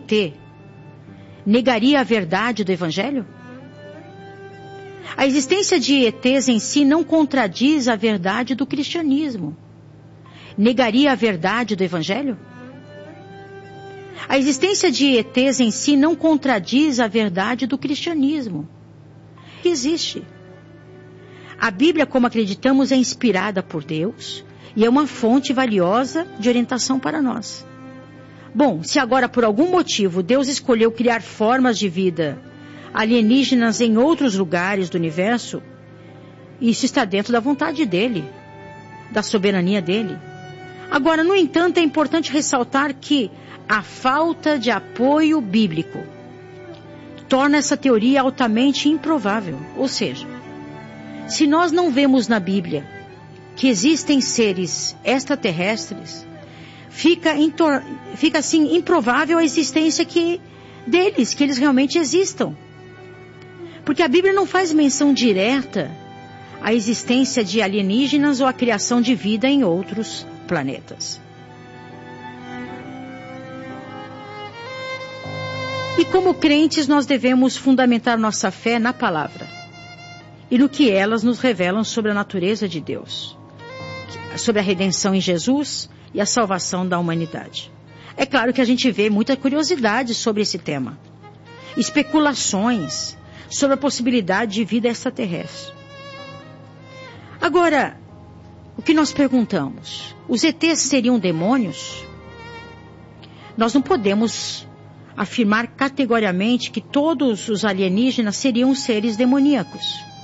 ET negaria a verdade do Evangelho? A existência de ETs em si não contradiz a verdade do cristianismo. Negaria a verdade do Evangelho? A existência de ETs em si não contradiz a verdade do cristianismo. Existe. A Bíblia, como acreditamos, é inspirada por Deus e é uma fonte valiosa de orientação para nós. Bom, se agora por algum motivo Deus escolheu criar formas de vida alienígenas em outros lugares do universo, isso está dentro da vontade dele, da soberania dele. Agora, no entanto, é importante ressaltar que a falta de apoio bíblico torna essa teoria altamente improvável. Ou seja, se nós não vemos na Bíblia que existem seres extraterrestres, fica assim improvável a existência deles, que eles realmente existam. Porque a Bíblia não faz menção direta à existência de alienígenas ou à criação de vida em outros planetas. E como crentes, nós devemos fundamentar nossa fé na palavra e no que elas nos revelam sobre a natureza de Deus, sobre a redenção em Jesus e a salvação da humanidade. É claro que a gente vê muita curiosidade sobre esse tema, especulações sobre a possibilidade de vida extraterrestre. Agora, o que nós perguntamos? Os ETs seriam demônios? Nós não podemos afirmar categoricamente que todos os alienígenas seriam seres demoníacos.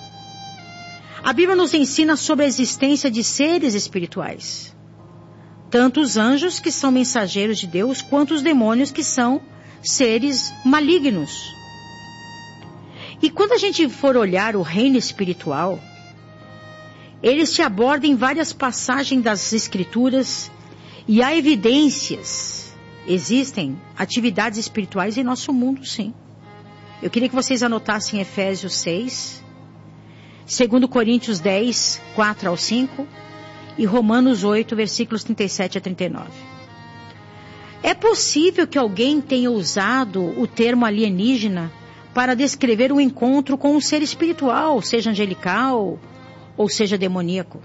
A Bíblia nos ensina sobre a existência de seres espirituais, tanto os anjos, que são mensageiros de Deus, quanto os demônios, que são seres malignos. E quando a gente for olhar o reino espiritual, ele se aborda em várias passagens das Escrituras e há evidências, existem atividades espirituais em nosso mundo, sim. Eu queria que vocês anotassem Efésios 6, 2 Coríntios 10, 4 ao 5 e Romanos 8, versículos 37 a 39. É possível que alguém tenha usado o termo alienígena para descrever um encontro com um ser espiritual, seja angelical ou seja demoníaco.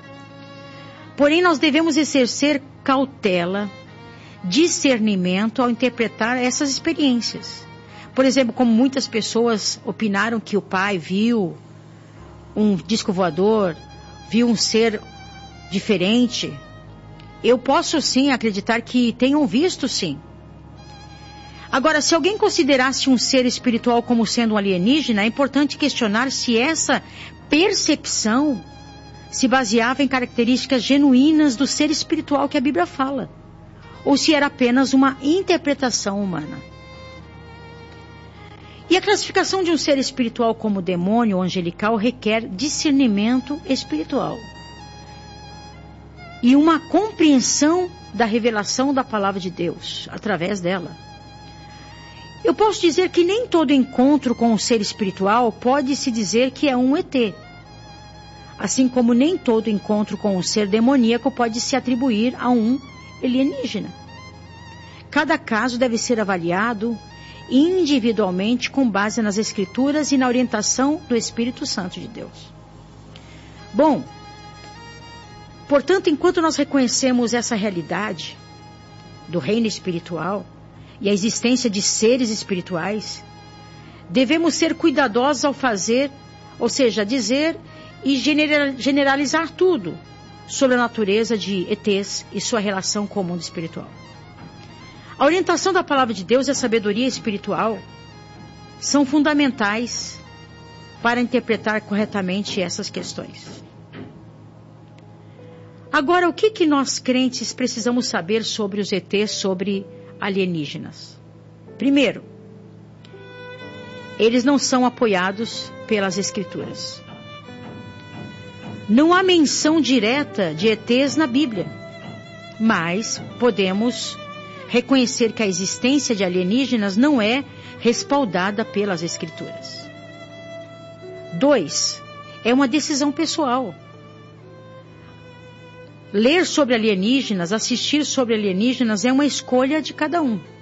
Porém, nós devemos exercer cautela, discernimento ao interpretar essas experiências. Por exemplo, como muitas pessoas opinaram que o pai viu um disco voador, viu um ser diferente, eu posso sim acreditar que tenham visto sim. Agora, se alguém considerasse um ser espiritual como sendo um alienígena, é importante questionar se essa percepção se baseava em características genuínas do ser espiritual que a Bíblia fala, ou se era apenas uma interpretação humana. E a classificação de um ser espiritual como demônio ou angelical requer discernimento espiritual e uma compreensão da revelação da palavra de Deus através dela. Eu posso dizer que nem todo encontro com um ser espiritual pode-se dizer que é um ET. Assim como nem todo encontro com um ser demoníaco pode se atribuir a um alienígena. Cada caso deve ser avaliado individualmente com base nas Escrituras e na orientação do Espírito Santo de Deus. Bom, portanto, enquanto nós reconhecemos essa realidade do reino espiritual e a existência de seres espirituais, devemos ser cuidadosos ao fazer, ou seja, dizer e generalizar tudo sobre a natureza de ETs e sua relação com o mundo espiritual. A orientação da palavra de Deus e a sabedoria espiritual são fundamentais para interpretar corretamente essas questões. Agora, o que nós crentes precisamos saber sobre os ETs, sobre alienígenas? Primeiro, eles não são apoiados pelas Escrituras. Não há menção direta de ETs na Bíblia, mas podemos reconhecer que a existência de alienígenas não é respaldada pelas Escrituras. 2. É uma decisão pessoal. Ler sobre alienígenas, assistir sobre alienígenas é uma escolha de cada um.